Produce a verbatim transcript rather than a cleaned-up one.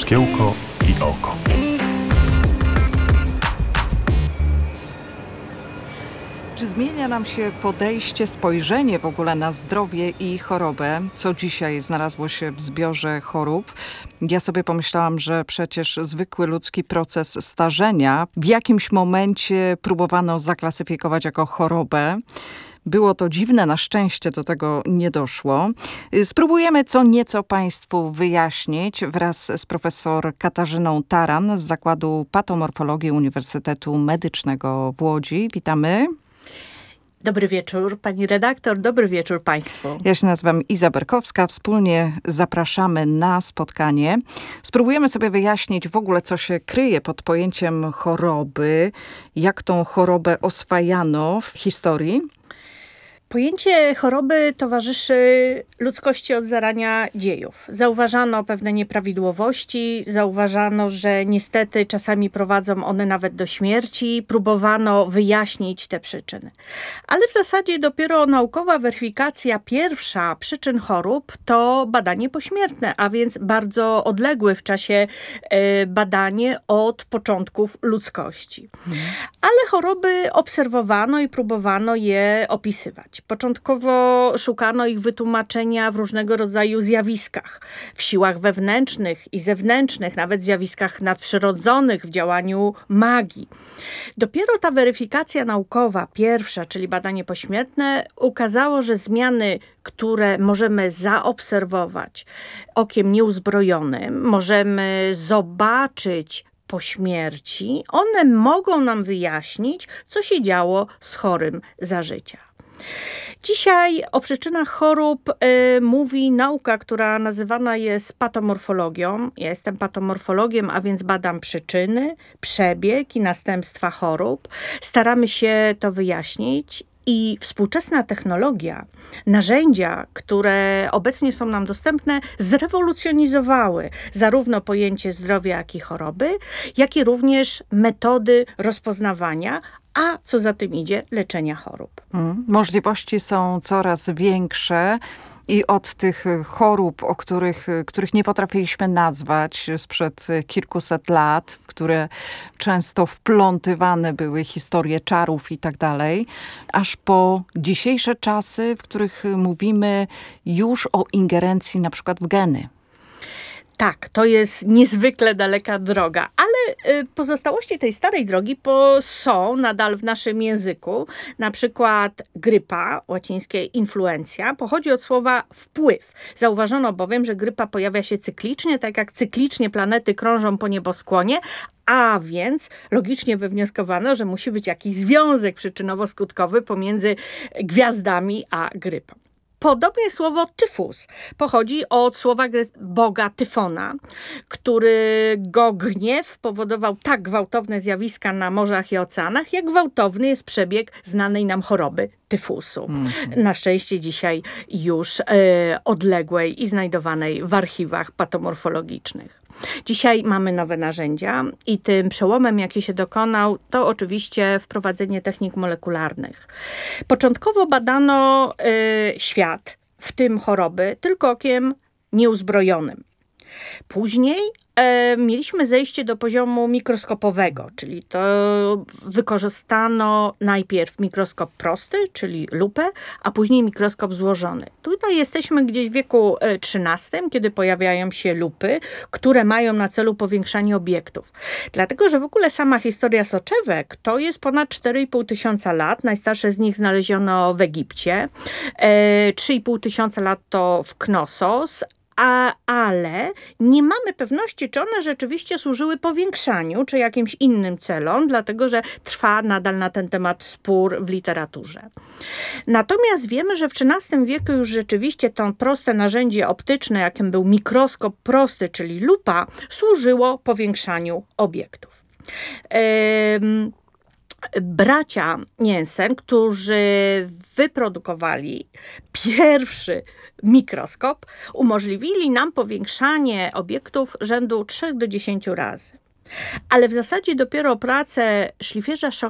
Szkiełko i oko. Czy zmienia nam się podejście, spojrzenie w ogóle na zdrowie i chorobę? Co dzisiaj znalazło się w zbiorze chorób? Ja sobie pomyślałam, że przecież zwykły ludzki proces starzenia w jakimś momencie próbowano zaklasyfikować jako chorobę. Było to dziwne, na szczęście do tego nie doszło. Spróbujemy co nieco Państwu wyjaśnić wraz z profesor Katarzyną Taran z Zakładu Patomorfologii Uniwersytetu Medycznego w Łodzi. Witamy. Dobry wieczór, pani redaktor, dobry wieczór państwu. Ja się nazywam Iza Berkowska, wspólnie zapraszamy na spotkanie. Spróbujemy sobie wyjaśnić w ogóle, co się kryje pod pojęciem choroby, jak tą chorobę oswajano w historii. Pojęcie choroby towarzyszy ludzkości od zarania dziejów. Zauważano pewne nieprawidłowości, zauważano, że niestety czasami prowadzą one nawet do śmierci, próbowano wyjaśnić te przyczyny. Ale w zasadzie dopiero naukowa weryfikacja pierwsza przyczyn chorób to badanie pośmiertne, a więc bardzo odległe w czasie badanie od początków ludzkości. Ale choroby obserwowano i próbowano je opisywać. Początkowo szukano ich wytłumaczenia w różnego rodzaju zjawiskach, w siłach wewnętrznych i zewnętrznych, nawet zjawiskach nadprzyrodzonych, w działaniu magii. Dopiero ta weryfikacja naukowa, pierwsza, czyli badanie pośmiertne, ukazało, że zmiany, które możemy zaobserwować okiem nieuzbrojonym, możemy zobaczyć po śmierci, one mogą nam wyjaśnić, co się działo z chorym za życia. Dzisiaj o przyczynach chorób y, mówi nauka, która nazywana jest patomorfologią. Ja jestem patomorfologiem, a więc badam przyczyny, przebieg i następstwa chorób. Staramy się to wyjaśnić. I współczesna technologia, narzędzia, które obecnie są nam dostępne, zrewolucjonizowały zarówno pojęcie zdrowia, jak i choroby, jak i również metody rozpoznawania, a co za tym idzie, leczenia chorób. Hmm. Możliwości są coraz większe. I od tych chorób, o których, których nie potrafiliśmy nazwać sprzed kilkuset lat, w które często wplątywane były historie czarów i tak dalej, aż po dzisiejsze czasy, w których mówimy już o ingerencji na przykład w geny. Tak, to jest niezwykle daleka droga, ale pozostałości tej starej drogi są nadal w naszym języku. Na przykład grypa, łacińskie influencja, pochodzi od słowa wpływ. Zauważono bowiem, że grypa pojawia się cyklicznie, tak jak cyklicznie planety krążą po nieboskłonie, a więc logicznie wywnioskowano, że musi być jakiś związek przyczynowo-skutkowy pomiędzy gwiazdami a grypą. Podobnie słowo tyfus pochodzi od słowa boga Tyfona, którego gniew powodował tak gwałtowne zjawiska na morzach i oceanach, jak gwałtowny jest przebieg znanej nam choroby tyfusu. Mm. Na szczęście dzisiaj już e, odległej i znajdowanej w archiwach patomorfologicznych. Dzisiaj mamy nowe narzędzia i tym przełomem, jaki się dokonał, to oczywiście wprowadzenie technik molekularnych. Początkowo badano y, świat, w tym choroby, tylko okiem nieuzbrojonym. Później e, mieliśmy zejście do poziomu mikroskopowego, czyli to wykorzystano najpierw mikroskop prosty, czyli lupę, a później mikroskop złożony. Tutaj jesteśmy gdzieś w wieku trzynastym, kiedy pojawiają się lupy, które mają na celu powiększanie obiektów. Dlatego, że w ogóle sama historia soczewek to jest ponad cztery i pół tysiąca lat. Najstarsze z nich znaleziono w Egipcie. E, trzy i pół tysiąca lat to w Knossos. A, ale nie mamy pewności, czy one rzeczywiście służyły powiększaniu, czy jakimś innym celom, dlatego że trwa nadal na ten temat spór w literaturze. Natomiast wiemy, że w trzynastym wieku już rzeczywiście to proste narzędzie optyczne, jakim był mikroskop prosty, czyli lupa, służyło powiększaniu obiektów. Ym, Bracia Jensen, którzy wyprodukowali pierwszy mikroskop, umożliwili nam powiększanie obiektów rzędu trzy do dziesięciu razy. Ale w zasadzie dopiero prace szlifierza